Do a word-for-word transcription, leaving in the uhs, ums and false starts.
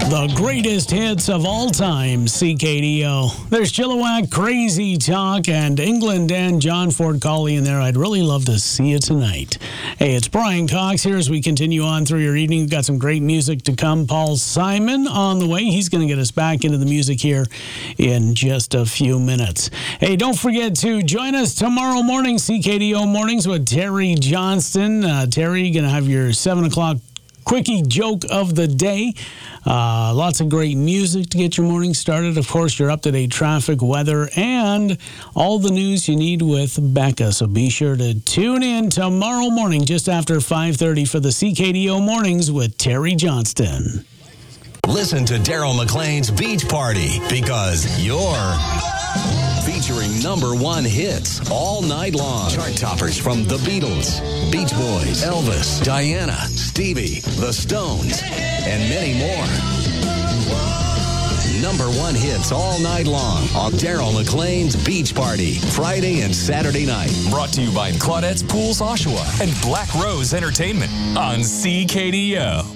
The greatest hits of all time, C K D O. There's Chilliwack, Crazy Talk, and England and John Ford Colley in there. I'd really love to see you tonight. Hey, it's Brian Cox here as we continue on through your evening. We've got some great music to come. Paul Simon on the way. He's going to get us back into the music here in just a few minutes. Hey, don't forget to join us tomorrow morning, C K D O Mornings with Terry Johnston. Uh, Terry, going to have your seven o'clock quickie joke of the day. Uh, lots of great music to get your morning started. Of course, your up-to-date traffic, weather, and all the news you need with Becca. So be sure to tune in tomorrow morning just after five thirty for the C K D O Mornings with Terry Johnston. Listen to Daryl McLean's Beach Party because you're featuring number one hits all night long. Chart toppers from The Beatles, Beach Boys, Elvis, Diana, Stevie, The Stones, and many more. Number one hits all night long on Daryl McLean's Beach Party, Friday and Saturday night. Brought to you by Claudette's Pools Oshawa and Black Rose Entertainment on C K D O.